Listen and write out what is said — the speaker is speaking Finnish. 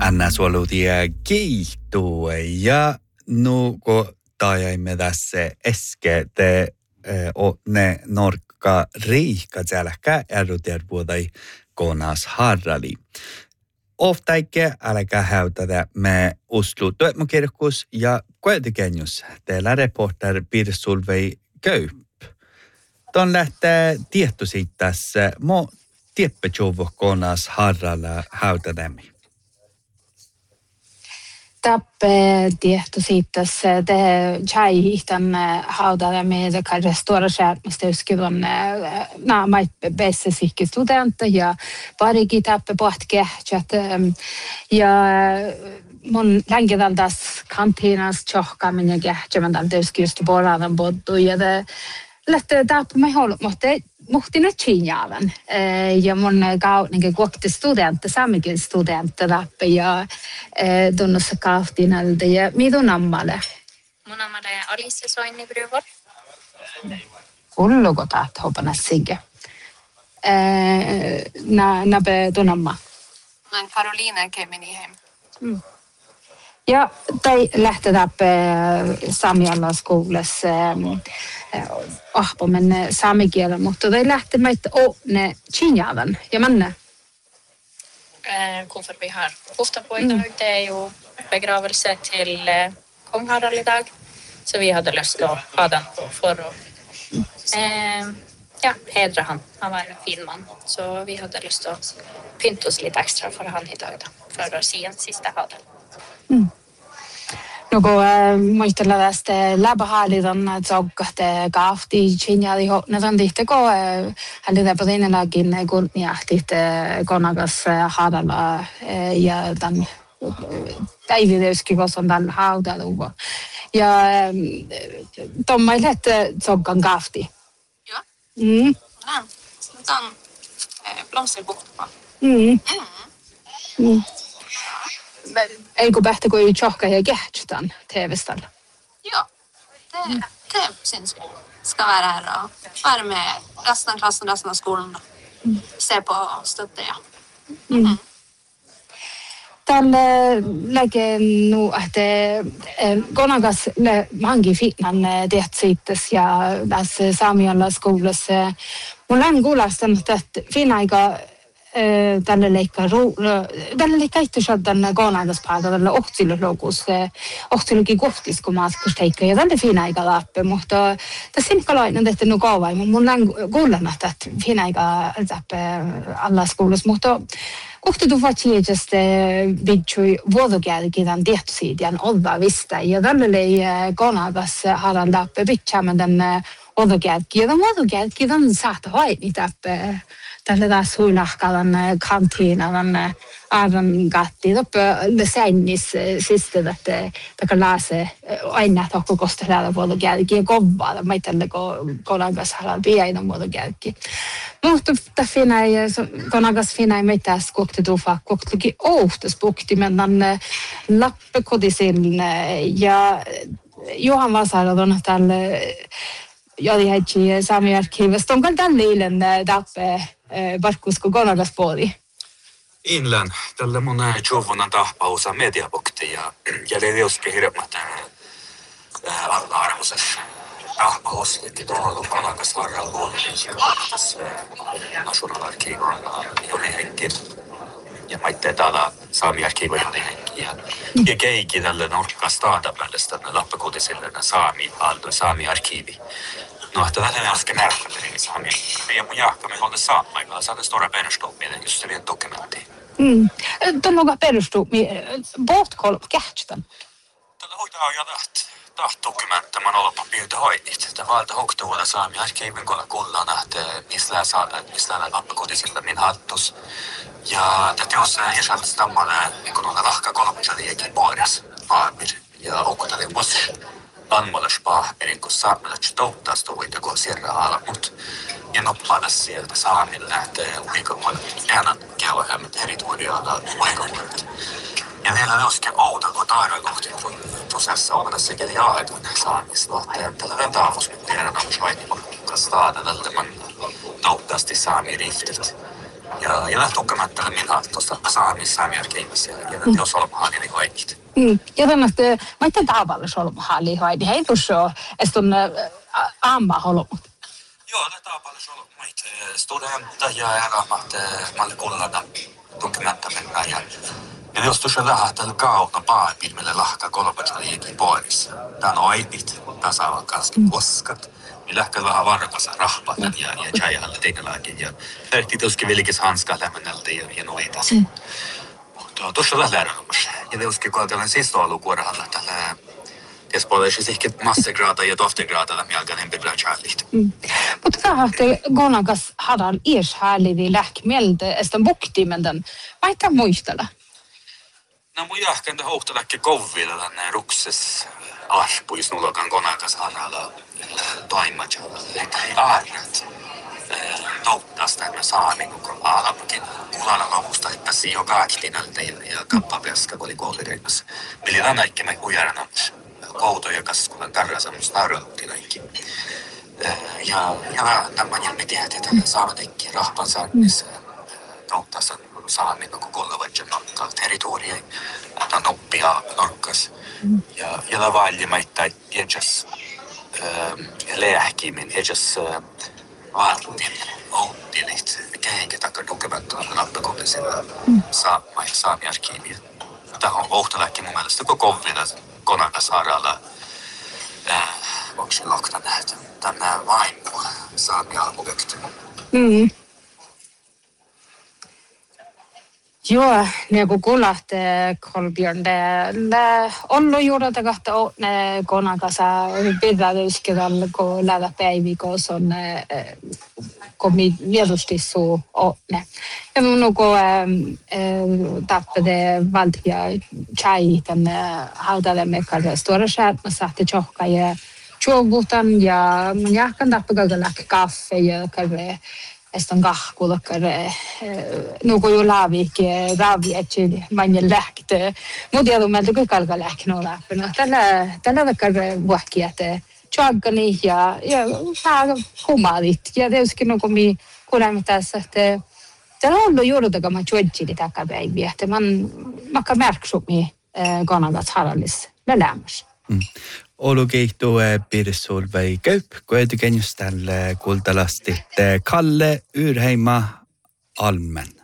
Anna suolutia kiihtuu ja nuko tajaimme tässä äsken te ne norkka riihka tälläkä erotervuodai konas harrali. Oftaike älkää häytätä me Oslo Työtmokirkus ja koetikennus teillä reporter Pirsulvei Köyp. Ton lähtee tietosi tässä mo tieppejovo konas harralla häytätämi. Tappe tieto siitä, että tjäihihtan haudada med kanske stora skärmstöskivon namait bästa sikki studenter ja parikin tappe pohtke ja mun längedaldas kantinas tjohkaminen ja jämän töskistä boradan boddu ja lähtee tappe me hållt muhtina Kiinavan ja mun kaunnin kokti studentti samikin studentti tappe ja tunnossa kauftinalta ja midun ammale. Mun ammale Alice Soinnibruvor. Ulluko taat hopana sige. Nabe tunamma. Mä Karoliina Keminihem. Ja tai lähtee Samialla skoulassa ahpomen samikielä, mutta tai lähtee meitä ne Kiinavan ja manne. Kun vi har hoftapoita ute ju begravelse till kung Harald idag. Så vi hade lust att ha den för att hedra han. Han var en fin man. Så vi hade lust att pynta oss lite extra för han idag då. För att se en sista hadel. Nuko muistella tästä läpähalitan zoggahte kaafti Kiinali hotnetan tihteko hallita podinelakin kunniahtit konakas hadalla ja tämän päivityski koson tällä haudaluva. Ja tommailet zoggan kaafti. Joo. Näin. Tämä on blomsterbuktapa. Eikö pähtä kuin tjohka ja kehtsutan TV-stalla? Ja, det syns vi. Ska vara här och vara med resten av klassen, resten av skolan. Se på och stötta, ja. Tällä läge nu att konakas mangi fitnan det sittes ja tässä Samialla skolassa. Mulla on kuulostan, että finaika tälle leikkaa itse tämän konagaspaikalla tälle ohtsillokin kohtis kun maaskusteikka ja tälle finaika läpi, mutta tässä sinkalainen että no kaavai mun on kuulen että finaika läpi alla skolassa, mutta kohta du faktiskt bidjui vuodokääkin tämän tietoisiin olla vista ja tälle konagas halan läpi bidjaamme tämän vuodokääkin ja tämän vuodokääkin tämän saattaa haini läpi tälle taas huilahkalan kantiinan aivan gatti. Toppe sännis siste että taka läse aina tokko kostella vuodo jälkeen kovaa. Mä tälle konagas halan pieni vuodo jälkeen. Mutta fina konagas fina mitä skokte tufa koktuki ohtas bukti men lappe kodisin ja Johan Vasara on tälle jag hade Sami arkivista on kaltan liilen tappe barkusko konagas puoli. Inlän tällä mun jovunan tahpausa mediabukti ja joskin hirveätä alla arvosessa tahpaus että tuolla konagas varrella puolella National Archive jonnekin ja maitte täällä Sami Archive jonnekin ja keikki tälle nurkkastaan välistä lappakotisille Sami Archive. No, että tätä äsken nähtämme, niin Sami. Ja mun jahka me holde saamaikaa. Saada stora perustuminen, just se vielä dokumentti. Tuolla perustuminen, bortkolp kähtstan. Tällä hoitaa jo taht dokumentti, man olla papilta hoidit. Tämä valta hoktuulla Sami Arkiivin kulla nähtee, missä lähdetään lappakotisilla min hattus. Ja tätä on se jäsältä tämmöinen, niin kun on lahka kolmosaliikin puolessa, Aamir ja Oukutali vuosi. Anmolaspa erin kuin saamelaisesti touttaa voita kun sierra almut ja noppana sieltä Saamilla lähtee uikomuodet äänan käyhämmät herituodialla uikomuodet. Ja vielä myöskin outo kun taidokohti prosessa omana sekä jaetun saamislohteen tällä ventaavus tiedän on shoinimokka staada tältä man touttaasti Saami riftit. Ja lähti dokumenttele min haltusta saami arkeimisia ja jos olemahan niin hoidit. Ja tämän, että mä itse tavallis olemahan hoidit. Hei tuossa, että on amma olemahan. Joo, det är bara så att studenta ja erämat malkullana dokumentamena ja jos tuossa lähtee kautta paapilmille lahka kolmajalla jäkin pois. Tää on oipit, tasa on kanski koskat. Niin lähtee vähän varkassa rahpatan ja tjäjällä tegelläkin ja tehtiin tuossa vilkis hanskaa lämmennältä ja noitas. Mutta tuossa lähdetään ja tuossa kun siis ollut kuorahalla tällä ties puolella ehkä massagraata ja toftegraata lämmin alkaen bibla charligt. Mutta tahti gonakas hadan härlivi lähkmeltä estan buktimen den. Vaikka muistella. No mun jahkan hohtaläkki kovvilla tänne rukses arpuis nulokan gonakas haralla toimajalla. Eikä ei aarrat. Touttas tänne saamin kun alapakin. Kulana lopusta hyppäsi joka aktinalta ja kappapeska kun oli koulureimassa. Mili tänäikki me huijäranamus. Koutoja kaskulan karrasamus narrautinaikki. Ja tämän jälmi tiedät, että saametekki rahpan saamissa touttas saamin kun kollevajan nokkaa territoriai. Otan oppia norkkas. Ja lavaillimaita jäjas lääkimin, jäjas vartin, outtilit. Kähenkä takia dokumentoida nappakohdisilla saamiarkiivia. Tämä on kohtaläkki mun mielestä koko vielä Konakasaaralla onko se lokta nähty tänne vaimo saami alkuvykt. Joo, ne kun kuulat Kolbjörn, det ollu juurta kahta ne konakasa pidätyskirjalla kun lähtä päivikos on komi vietustissu ne. Ja mun kun tappade valtia chai tänne hautalle mekkalle stora skärp satte tjocka ja tjovutan ja mun jahkan tappade kaffe ja kaffe. Estan kahkulakkare nuku ju raavi etsi manjen lähtö mut ja tumelta kukalka läkno läppänä tällä vekkare vuokkiate chagani ja humalit ja tietysti nuku mi kuulemme tässä että tällä on juurta ma chuochi taka baby että makka märksumi konagat harallis lämmäs Olukehto Pirsolvei Kaup, koetukenjus tälle kultalastit Kalle Yrheima Almen.